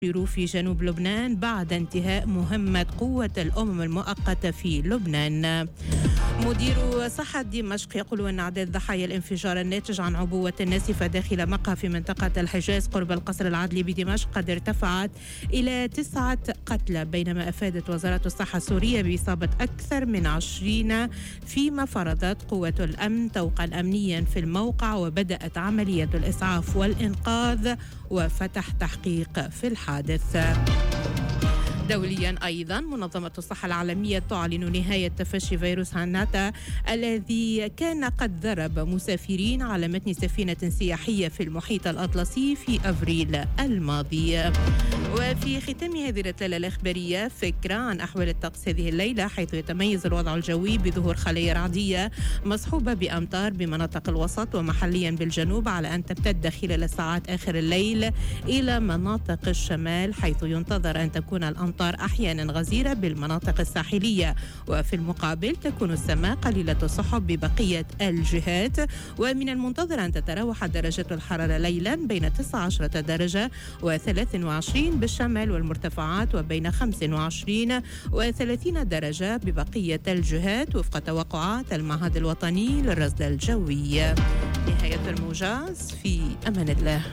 في جنوب لبنان بعد انتهاء مهمة قوة الأمم المؤقتة في لبنان. مدير صحة دمشق يقول أن عدد ضحايا الانفجار الناتج عن عبوة ناسفة داخل مقهى في منطقة الحجاز قرب القصر العدلي بدمشق قد ارتفعت إلى 9 قتلى، بينما أفادت وزارة الصحة السورية بإصابة أكثر من 20، فيما فرضت قوة الأمن طوقا أمنيا في الموقع وبدأت عملية الإسعاف والإنقاذ وفتح تحقيق في الحادث. دوليا أيضا منظمة الصحة العالمية تعلن نهاية تفشي فيروس هاناتا الذي كان قد ضرب مسافرين على متن سفينة سياحية في المحيط الأطلسي في أفريل الماضي. وفي ختام هذه الرسالة الإخبارية فكرة عن أحوال الطقس هذه الليلة، حيث يتميز الوضع الجوي بظهور خلايا رعدية مصحوبة بأمطار بمناطق الوسط ومحليا بالجنوب، على أن تمتد خلال ساعات آخر الليل إلى مناطق الشمال، حيث ينتظر أن تكون الأمطار أحيانا غزيرة بالمناطق الساحلية. وفي المقابل تكون السماء قليلة السحب ببقية الجهات، ومن المنتظر أن تتراوح درجات الحرارة ليلا بين 19 درجة و23 بالشمال والمرتفعات، وبين 25 و30 درجة ببقية الجهات، وفق توقعات المعهد الوطني للرصد الجوي. نهاية الموجز، في أمان الله.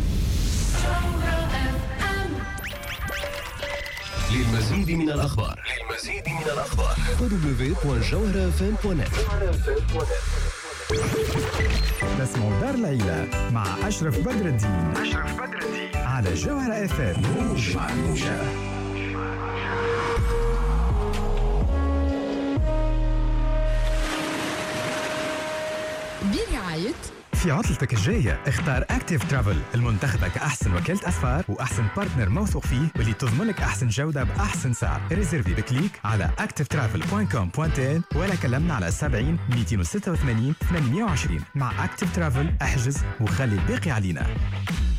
للمزيد من الأخبار www.jawharafm.net. تسمع دار العيلة مع أشرف بدر الدين على جوهرة FM. برعاية في عطلتك الجاية اختار أكتيف ترافل المنتخبة كأحسن وكالة أسفار وأحسن بارتنر موثوق فيه واللي تضمن لك أحسن جودة بأحسن سعر. ريزيرفي بكليك على activetravel.com.tn ولا كلمنا على 70 286 820. مع أكتيف ترافل احجز وخلي الباقي علينا.